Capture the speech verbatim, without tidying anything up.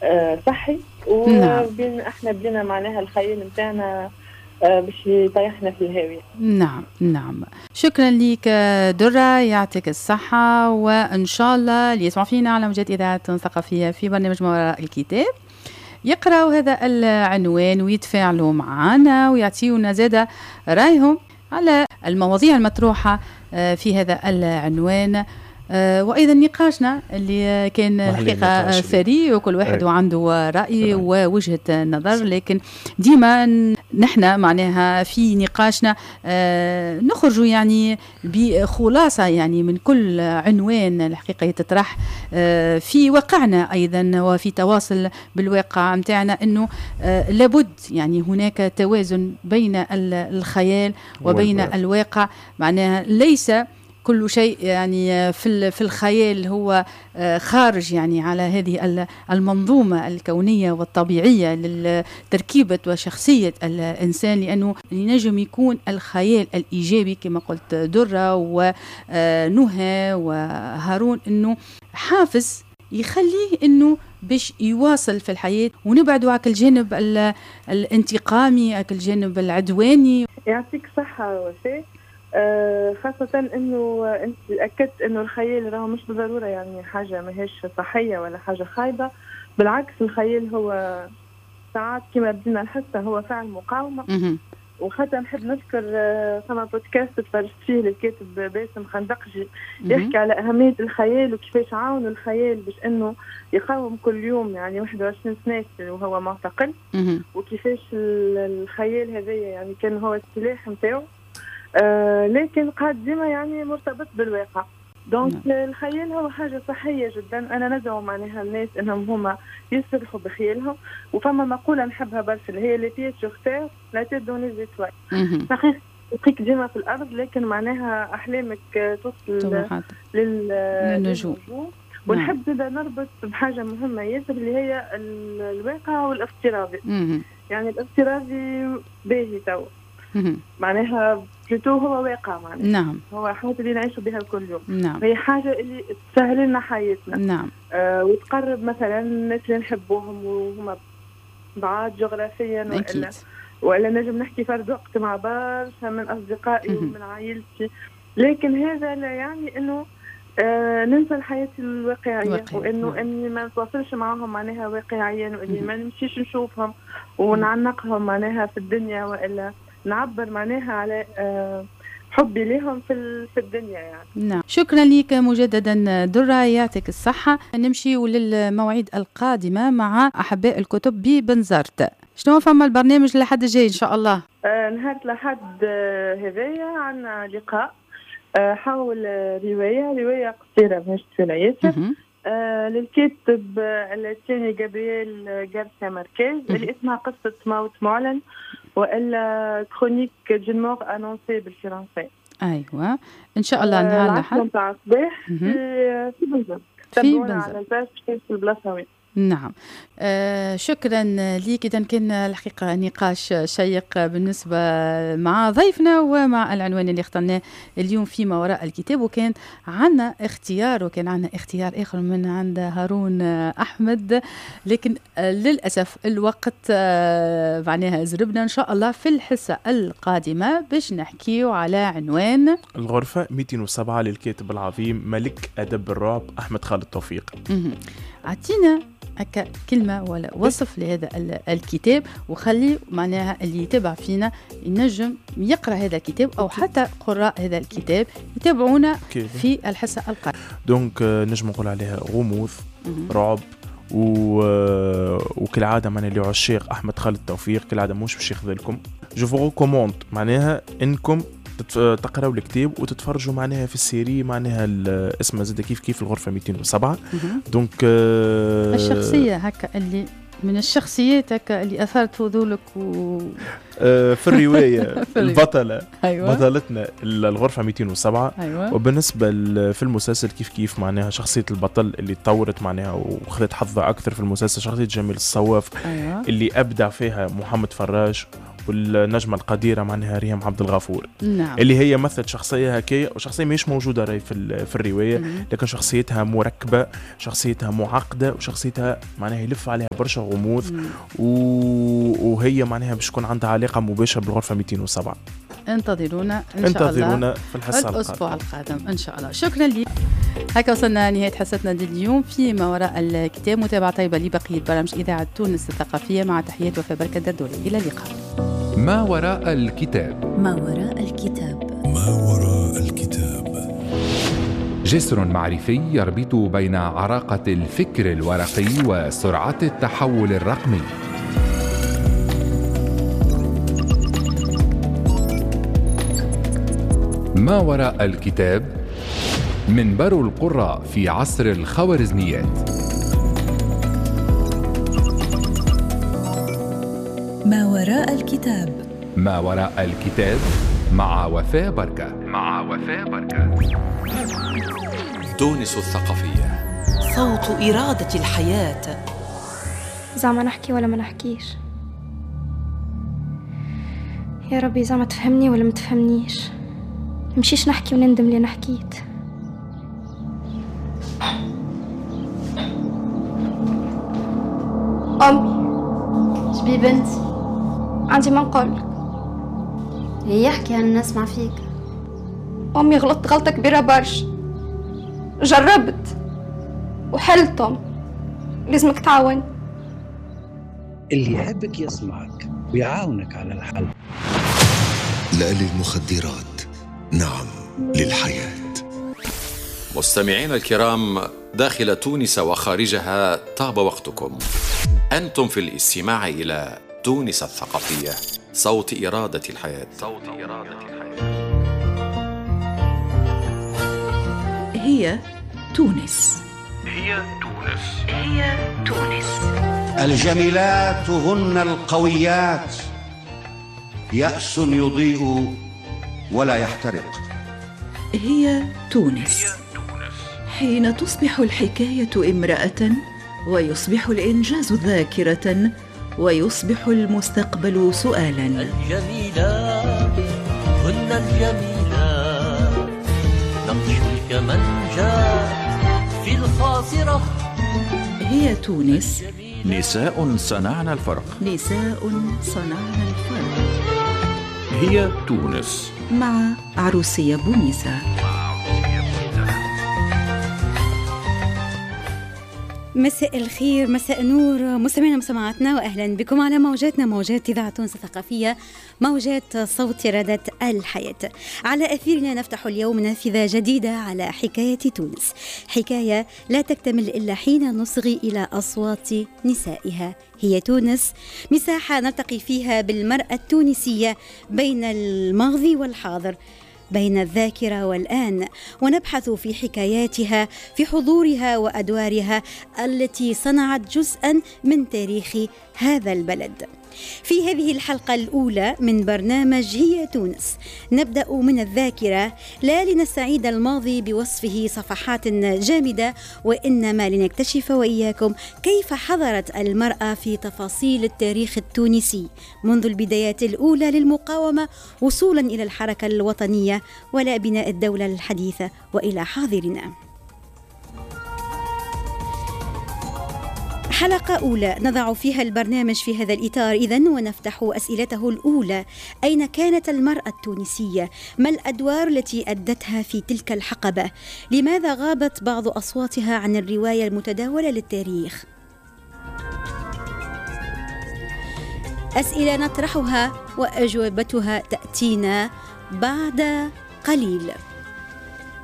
آه صحي، نعم. وبين احنا بدينا معناها الخيال نتاعنا آه باش يطيحنا في الهاوية. نعم نعم. شكرا لك درة، يعطيك الصحة، وإن شاء الله اللي يسمع فينا على موجات إذاعة ثقافية في برنامج ما وراء الكتاب يقرأوا هذا العنوان ويتفاعلوا معنا ويعطيونا زادة رأيهم على المواضيع المطروحة في هذا العنوان، وأيضا نقاشنا اللي كان الحقيقة ثري وكل واحد عنده رأي ووجهة نظر، لكن ديما نحن معناها في نقاشنا نخرج يعني بخلاصة يعني من كل عنوان الحقيقة يتطرح في واقعنا أيضا وفي تواصل بالواقع متاعنا، أنه لابد يعني هناك توازن بين الخيال وبين الواقع، معناها ليس كل شيء يعني في في الخيال هو خارج يعني على هذه المنظومة الكونية والطبيعية لتركيبة وشخصية الإنسان، لأنه ينجم يكون الخيال الإيجابي كما قلت درة ونهى وهارون أنه حافز يخليه أنه باش يواصل في الحياة، ونبعدوا على الجانب الانتقامي، على الجانب العدواني. يعطيك صحة وفاء. آه خاصة انه انت اكدت انه الخيال راهو مش بالضرورة يعني حاجة ماهيش صحية ولا حاجة خايبة، بالعكس الخيال هو ساعات كما بدينا نحسه هو فعل مقاومة. وحتى نحب نذكر ثم بودكاست تفرجت فيه للكاتب باسم خندقجي يحكي على أهمية الخيال وكيفاش عاون الخيال باش انه يقاوم كل يوم يعني واحد وعشرين سنة وهو معتقل، وكيفاش الخيال هذايا يعني كان هو السلاح نتاعو. آه لكن قاعد ديما يعني مرتبط بالواقع. دونك الخيال هو حاجة صحية جدا. أنا ندعو معناها الناس إنهم هما يسرحوا بخيالهم، وفما مقولة نحبها برشا اللي هي les pieds sur terre la tête dans les étoiles. صحيح تلقيك ديما في الأرض لكن معناها أحلامك توصل للنجوم. ونحب نبدأ نربط بحاجة مهمة ياسر اللي هي الواقع والافتراضي. يعني الافتراضي باهي تو معناها بلوتو هو واقع معناها. نعم. هو حاجة اللي نعيش بها كل يوم. نعم. هي حاجة اللي تسهل لنا حياتنا. نعم. آه وتقرب مثلا الناس اللي نحبوهم وهم بعاد جغرافيا وإلا وإلا نجم نحكي فرد وقت مع برشا من أصدقائي ومن عائلتي، لكن هذا لا يعني إنه آه ننسى الحياة الواقعية الواقع. وإنه نعم. إني ما نتواصلش معهم معناها واقعيا، وإني ما نمشيش نشوفهم ونعنقهم معناها في الدنيا، وإلا نعبر معناها على حبي لهم في في الدنيا يعني. نعم. شكرا لك مجددا درة، يعطيك الصحة. نمشي للمواعيد القادمة مع أحباء الكتب ببنزرت. شنو فما البرنامج لحد الجاي إن شاء الله؟ آه نهار لحد آه هذايا عنا لقاء آه حول رواية رواية قصيرة مش طويلة ياسر آه للكاتب الثاني جابرييل غارسيا ماركيز اللي اسمها قصة موت معلن، وإلا كرونيك دون مور أنونسي بالفرنسي. أيوة إن شاء الله نهار العشرة متاع الصباح في في بنزرت. في بنزرت على الباس في البلاصة وين. نعم. آه شكرا لك. إذا كان الحقيقة نقاش شيق بالنسبة مع ضيفنا ومع العنوان اللي اخترناه اليوم في ما وراء الكتاب، وكان عنا اختيار وكان عنا اختيار آخر من عند هارون أحمد، لكن آه للأسف الوقت آه معناها زربنا. إن شاء الله في الحصة القادمة باش نحكيو على عنوان الغرفة مئتين وسبعة للكاتب العظيم ملك أدب الرعب أحمد خالد توفيق. أعطينا هكا كلمة ولا وصف لهذا الكتاب، وخلي معناها اللي يتابع فينا ينجم يقرأ هذا الكتاب أو حتى قراء هذا الكتاب يتابعونا في الحصة القادمة. دونك نجم نقول عليها غموض رعب و... وكالعادة من اللي عشاق أحمد خالد توفيق كالعادة مش باش يخذلكم. جو فو ريكوموند معناها إنكم تقراوا الكتاب وتتفرجوا معناها في السيري معناها اسمها زاد كيف كيف الغرفة مئتين وسبعة. دونك آه الشخصية هكا اللي من الشخصيات هكا اللي أثارت فضولك و... آه في الرواية البطلة أيوة. بطلتنا الغرفة مئتين وسبعة. أيوة. وبالنسبة في المسلسل كيف كيف معناها شخصية البطل اللي تطورت معناها وخذت حظها أكثر في المسلسل شخصية جميل الصواف. أيوة. اللي أبدع فيها محمد فراج والنجمة القديرة معناها ريم عبد الغفور. نعم. اللي هي مثلت شخصية هكية، وشخصية مش موجودة راي في في الرواية، مم. لكن شخصيتها مركبة، شخصيتها معقدة، وشخصيتها معناها يلف عليها برشا غموض، و... وهي معناها باش تكون عندها علاقة مباشرة بالغرفة مئتين وسبعة. انتظرونا ان شاء الله انتظرونا في الحصة الاسبوع القادم ان شاء الله. شكرا لك. هكا وصلنا نهاية حصتنا دي اليوم في ما وراء الكتاب. متابعة طيبة لبقية برامج إذاعة تونس الثقافية، مع تحيات وفاء بركة الدردوري. إلى اللقاء. ما وراء الكتاب. ما وراء الكتاب. ما وراء الكتاب. جسر معرفي يربط بين عراقة الفكر الورقي وسرعة التحول الرقمي. ما وراء الكتاب، منبر القراء في عصر الخوارزميات. ما وراء الكتاب. ما وراء الكتاب مع وفاء بركة. مع وفاء بركة. تونس الثقافية، صوت إرادة الحياة. زعما نحكي ولا ما نحكيش؟ يا ربي زعما تفهمني ولا ما تفهمنيش؟ مشيش نحكي وندم اللي نحكيت. أمي شبي بنتي؟ عندي ما نقولك. هي احكي أنا نسمع فيك. أمي غلطت غلطة كبيرة برشا، جربت وحلتهم، لازمك تعاون. اللي يحبك يسمعك ويعاونك على الحل. لا للمخدرات، نعم للحياة. مستمعين الكرام داخل تونس وخارجها، طاب وقتكم. أنتم في الاستماع إلى تونس الثقافية، صوت إرادة الحياة. صوت إرادة الحياة. هي تونس. هي تونس. هي تونس. الجميلات هن القويات، يأس يضيء ولا يحترق. هي تونس. حين تصبح الحكاية امرأة، ويصبح الإنجاز ذاكرة، ويصبح المستقبل سؤالا. الجميلات هن الجميلات، نقش الكمنجات في الخاصرة. هي تونس. نساء صنعنا الفرق. نساء صنعنا الفرق. هي تونس مع عروسية بونيسة. مساء الخير، مساء النور مستمعينا ومستمعاتنا، واهلا بكم على موجاتنا، موجات اذاعه تونس الثقافيه، موجات صوت إرادة الحياه. على اثيرنا نفتح اليوم نافذه جديده على حكايه تونس، حكايه لا تكتمل الا حين نصغي الى اصوات نسائها. هي تونس مساحه نلتقي فيها بالمراه التونسيه بين الماضي والحاضر، بين الذاكرة والآن، ونبحث في حكاياتها، في حضورها وأدوارها التي صنعت جزءاً من تاريخ هذا البلد. في هذه الحلقة الأولى من برنامج هي تونس نبدأ من الذاكرة، لا لنستعيد الماضي بوصفه صفحات جامدة، وإنما لنكتشف وإياكم كيف حضرت المرأة في تفاصيل التاريخ التونسي منذ البدايات الأولى للمقاومة وصولا إلى الحركة الوطنية ولا بناء الدولة الحديثة وإلى حاضرنا. حلقة أولى نضع فيها البرنامج في هذا الإطار إذن، ونفتح أسئلته الأولى: أين كانت المرأة التونسية؟ ما الأدوار التي أدتها في تلك الحقبة؟ لماذا غابت بعض أصواتها عن الرواية المتداولة للتاريخ؟ أسئلة نطرحها وأجوبتها تأتينا بعد قليل.